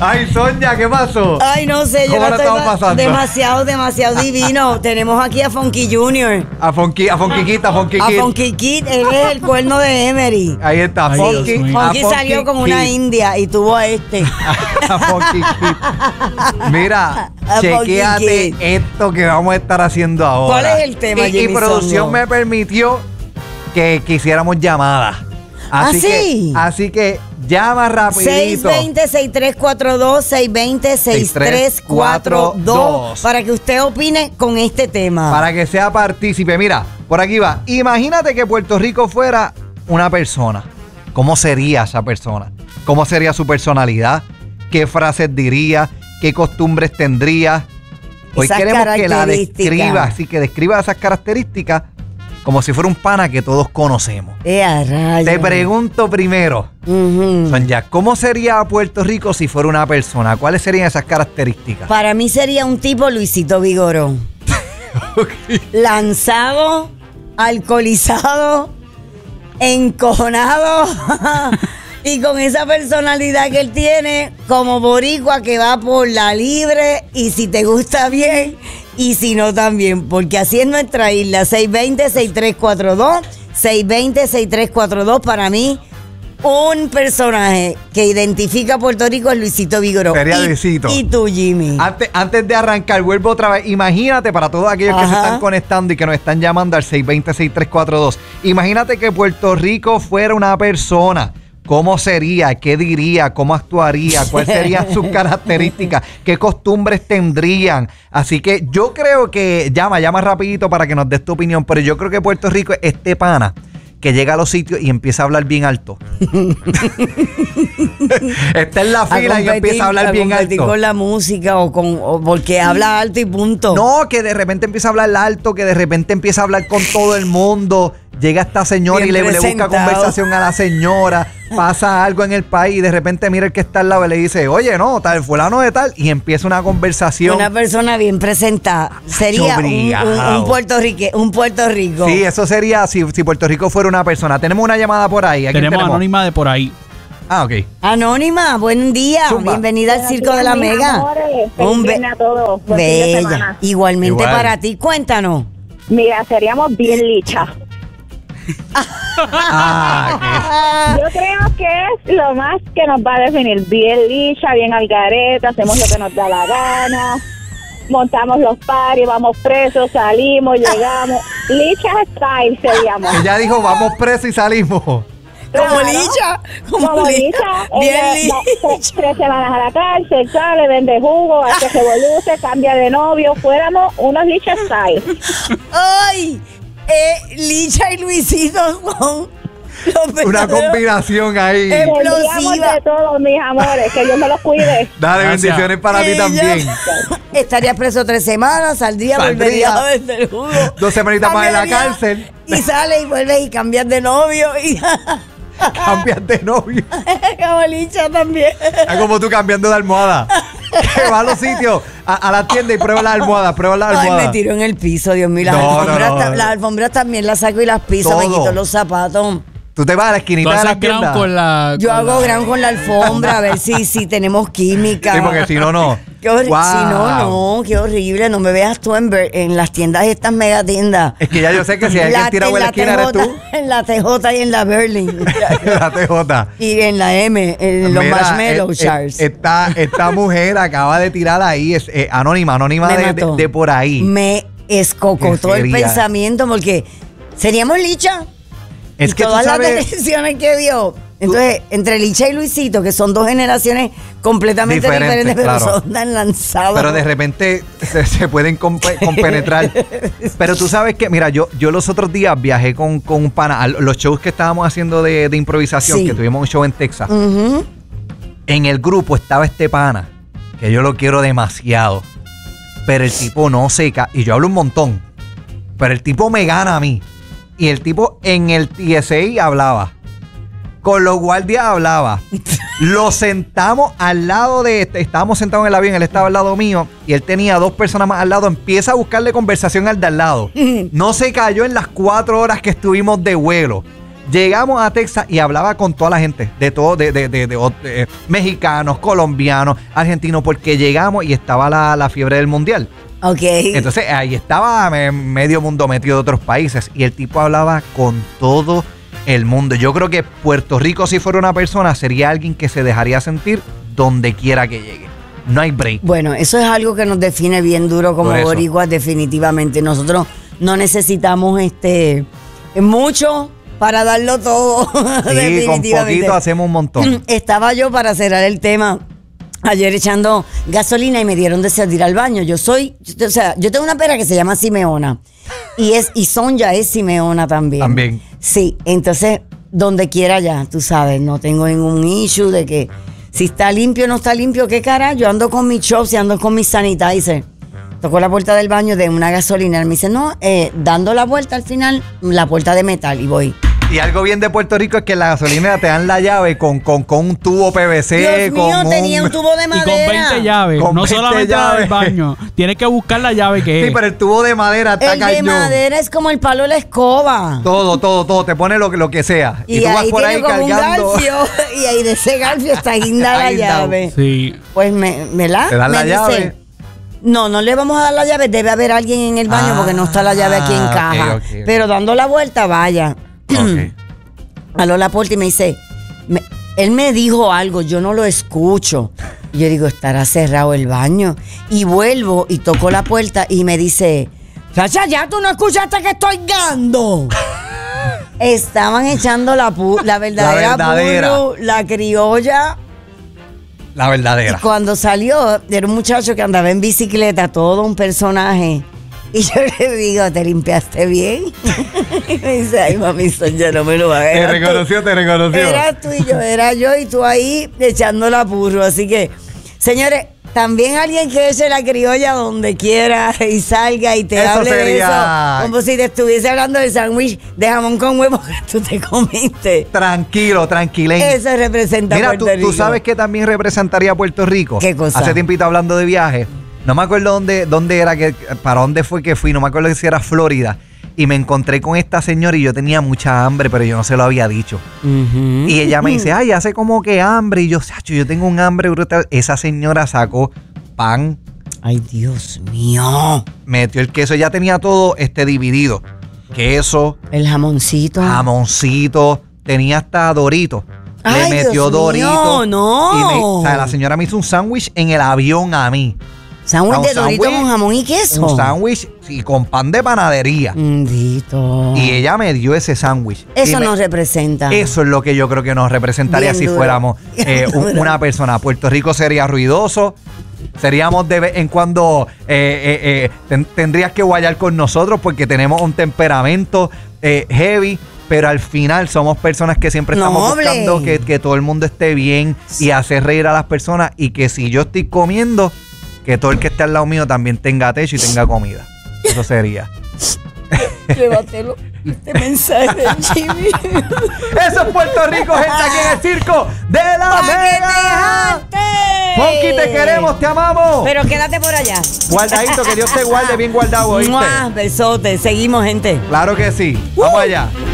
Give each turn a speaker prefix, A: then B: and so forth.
A: Ay, Sonia, ¿qué pasó?
B: Ay, no sé, yo
A: ¿Cómo
B: la
A: la
B: estoy
A: estamos pasando?
B: demasiado divino. Tenemos aquí a Funky Junior.
A: A Funky Kid.
B: A Funky Kid, él es el cuerno de Emery.
A: Ahí está,
C: Ay,
A: Funky.
C: Dios mío.
A: a
B: Funky salió con una
A: Kid.
B: india y tuvo a este.
A: A Funky Kid. Mira,
B: A Funky
A: chequéate
B: Kid.
A: esto que vamos a estar haciendo ahora.
B: ¿Cuál es el tema,
A: Y
B: Jimmy
A: producción
B: Songo?
A: me permitió que hiciéramos llamadas.
B: ¿sí?
A: Así que llama rapidito.
B: 620-6342, 620-6342 para que usted opine con este tema.
A: Para que sea partícipe. Mira, por aquí va. Imagínate que Puerto Rico fuera una persona. ¿Cómo sería esa persona? ¿Cómo sería su personalidad? ¿Qué frases diría? ¿Qué costumbres tendría? Hoy
B: Esas
A: queremos que la
B: características.
A: describa, así que describa esas características como si fuera un pana que todos conocemos.
B: A rayos.
A: Te pregunto primero, Sonia, ¿cómo sería Puerto Rico si fuera una persona? ¿Cuáles serían esas características?
B: Para mí sería un tipo Luisito Vigoró. Lanzado, alcoholizado, encojonado y con esa personalidad que él tiene como boricua que va por la libre y si te gusta bien y si no también, porque así es nuestra isla. 620-6342, 620-6342 para mí. Un personaje que identifica a Puerto Rico es Luisito Vigoró.
A: Sería Luisito.
B: Y tú, Jimmy.
A: Antes de arrancar, vuelvo otra vez. Imagínate, para todos aquellos que se
B: Ajá.
A: están conectando y que nos están llamando al 620-6342, imagínate que Puerto Rico fuera una persona. ¿Cómo sería? ¿Qué diría? ¿Cómo actuaría? ¿Cuáles serían sus características? ¿Qué costumbres tendrían? Así que yo creo que llama rapidito para que nos des tu opinión, pero yo creo que Puerto Rico es este pana que llega a los sitios y empieza a hablar bien alto. Está en la fila y empieza a hablar bien alto.
B: Con la música o porque habla alto y punto.
A: No, que de repente empieza a hablar alto, que de repente empieza a hablar con todo el mundo. Llega esta señora
B: Bien
A: y le busca
B: presentado.
A: conversación a la señora. Pasa algo en el país y de repente mira el que está al lado y le dice, oye, no, tal, fulano de tal. Y empieza una conversación.
B: Una persona bien presentada. Sería un Puerto Rico.
A: Sí, eso sería si Puerto Rico fuera una persona. Tenemos una llamada por ahí. ¿A quién
C: Tenemos Anónima de por ahí.
A: Ah, ok.
B: Anónima, buen día.
A: Zumba.
B: Bienvenida al Circo de la
D: Mis
B: Mega.
D: amores, feliz viernes a todos. Buen fin de
B: Bella.
D: semana.
B: Igualmente
A: Igual.
B: para ti. Cuéntanos.
D: Mira, seríamos bien lichas.
A: Ah,
D: Yo creo que es lo más que nos va a definir. Bien licha, bien al garete, hacemos lo que nos da la gana, montamos los paris, vamos presos, salimos, llegamos. Licha style seríamos.
A: ella dijo, vamos presos y salimos.
B: Como
D: Claro.
B: Licha.
D: Como licha.
B: Bien
D: Tres
B: Licha.
D: semanas a la cárcel, sale, vende jugo, hace revoluce, cambia de novio. Fuéramos unos licha style.
B: ¡Ay! Licha y Luisito son los
A: Una
B: verdaderos-
A: combinación ahí.
B: Explosiva.
D: Tendríamos de todos, mis amores, que Dios me los cuide.
A: Dale,
C: Gracias.
A: bendiciones para ti
B: Ella
A: también.
B: Estarías preso 3 semanas,
A: Saldría.
B: volvería a vender jugo.
A: 2 semanitas más en la
B: Cambiaría,
A: cárcel.
B: Y sale y vuelve y cambias de novio. Y
A: Cambias de novio.
B: como Licha también.
A: Es como tú cambiando de almohada. Que va a los sitios, a la tienda y prueba la almohada,
B: Ay, me tiro en el piso, Dios mío.
A: No,
B: Las alfombras también las saco y las piso, me
A: Todo.
B: quito los zapatos.
A: Tú te vas a la
C: Tú
A: esquinita de la
C: haces ground
A: tienda.
C: con la.
B: Yo
C: con
B: hago
C: la-
B: ground con la alfombra a ver si tenemos química.
A: Sí, porque si no, no.
B: Qué horrible.
A: Wow.
B: Si no, qué horrible. No me veas tú en las tiendas, estas mega tiendas.
A: Es que ya yo sé que si hay alguien tirado en la esquina eres tú.
B: En la TJ y en la Berlin.
A: La TJ.
B: Y en la M, en los
A: Mira,
B: Marshmallow Sharks.
A: esta mujer acaba de tirar ahí, es anónima
B: Me mató.
A: de por ahí.
B: Me escocotó el
A: sería?
B: pensamiento porque seríamos Licha.
A: Es
B: y
A: que tú
B: todas las
A: sabes-
B: decisiones que dio. Entonces, entre Licha y Luisito, que son dos generaciones completamente
A: Diferentes,
B: diferentes, pero
A: claro.
B: son tan lanzados.
A: Pero de repente se pueden compenetrar. Pero tú sabes que, mira, yo los otros días viajé con un pana a los shows que estábamos haciendo de improvisación,
B: Sí.
A: que tuvimos un show en Texas.
B: Ujú.
A: En el grupo estaba este pana, que yo lo quiero demasiado. Pero el tipo no seca, y yo hablo un montón. Pero el tipo me gana a mí. Y el tipo en el TSA hablaba. Con los guardias hablaba. Lo sentamos al lado de este. Estábamos sentados en el avión, él estaba al lado mío. Y él tenía 2 personas más al lado. Empieza a buscarle conversación al de al lado. No se cayó en las 4 horas que estuvimos de vuelo. Llegamos a Texas y hablaba con toda la gente, de todo, de mexicanos, colombianos, argentinos, porque llegamos y estaba la fiebre del mundial.
B: Ok.
A: Entonces ahí estaba medio mundo metido de otros países y el tipo hablaba con todo el mundo. Yo creo que Puerto Rico, si fuera una persona, sería alguien que se dejaría sentir donde quiera que llegue. No hay break.
B: Bueno, eso es algo que nos define bien duro como boricuas, definitivamente. Nosotros no necesitamos mucho para darlo todo.
A: Sí, con poquito hacemos un montón.
B: Estaba yo para cerrar el tema ayer echando gasolina y me dieron deseo de ir al baño. Yo tengo una pera que se llama Simeona y Sonja es Simeona también.
A: También.
B: Sí, entonces donde quiera ya, tú sabes, no tengo ningún issue de que si está limpio o no está limpio, qué cara, yo ando con mis chops y ando con mis sanitizer. Tocó la puerta del baño de una gasolinera. Me dice, no, dando la vuelta al final, la puerta de metal y voy.
A: Y algo bien de Puerto Rico es que en la gasolinera te dan la llave con un tubo PVC.
B: Dios mío, tenía un tubo de madera.
C: Y con 20 llaves.
A: Con
C: no
A: 20
C: solamente la del baño. Tienes que buscar la llave que es.
A: Sí, pero el tubo de madera está cañón.
B: El de madera es como el palo de la escoba.
A: Todo. Te pone lo que sea. Y tú vas por ahí
B: como
A: cargando.
B: Un garfio, y ahí de ese garfio está guinda la llave.
C: Sí.
B: Pues me
A: Te dan la llave.
B: No le vamos a dar la llave. Debe haber alguien en el baño porque no está la llave aquí en caja.
A: Okay.
B: Pero dando la vuelta, vaya.
A: Okay.
B: Aló la puerta y me dice, él me dijo algo, yo no lo escucho. Y yo digo, estará cerrado el baño. Y vuelvo y toco la puerta y me dice, Chacha, ya tú no escuchaste que estoy gando. Estaban echando la verdadera puro, la criolla.
A: La verdadera.
B: Y cuando salió, era un muchacho que andaba en bicicleta, todo un personaje. Y yo le digo, ¿te limpiaste bien? Y me dice, ay, mami, ya no me lo va a ver.
A: Te reconoció.
B: Eras tú y yo, era yo y tú ahí echando la purro. Así que, señores, también alguien que eche la criolla donde quiera y salga y te
A: Eso
B: hable
A: sería...
B: de eso. Como si te estuviese hablando del sándwich de jamón con huevo que tú te comiste.
A: Tranquilen.
B: Eso representa Puerto Rico.
A: Tú sabes que también representaría Puerto Rico.
B: ¿Qué cosa?
A: Hace tiempito hablando de viaje. No me acuerdo dónde era, para dónde fue que fui. No me acuerdo si era Florida. Y me encontré con esta señora y yo tenía mucha hambre, pero yo no se lo había dicho.
B: Uh-huh.
A: Y ella me dice, ay, hace como que hambre. Y yo, Sacho, yo tengo un hambre brutal. Esa señora sacó pan.
B: Ay, Dios mío.
A: Metió el queso. Ella tenía todo dividido. Queso.
B: El jamoncito.
A: Jamoncito. Tenía hasta Doritos.
B: Ay,
A: le metió
B: Dios
A: Doritos.
B: mío, no.
A: O sea, la señora me hizo un sándwich en el avión a mí.
B: Sándwich de Dorito con jamón y queso.
A: Un sándwich con pan de panadería.
B: Bendito.
A: Y ella me dio ese sándwich.
B: Eso nos representa.
A: Eso es lo que yo creo que nos representaría si fuéramos una persona. Puerto Rico sería ruidoso. Seríamos de vez en cuando, tendrías que guayar con nosotros porque tenemos un temperamento heavy. Pero al final somos personas que siempre estamos buscando que todo el mundo esté bien y hacer reír a las personas. Y que si yo estoy comiendo, que todo el que esté al lado mío también tenga techo y tenga comida. Eso sería.
B: Llévatelo. Este mensaje, Jimmy.
A: Eso es Puerto Rico, gente, aquí en el circo de la Mega. Funky, te queremos, te amamos.
B: Pero quédate por allá.
A: Guardadito, que Dios te guarde bien guardado, ¿oíste?
B: Besote. Seguimos, gente.
A: Claro que sí. Vamos allá.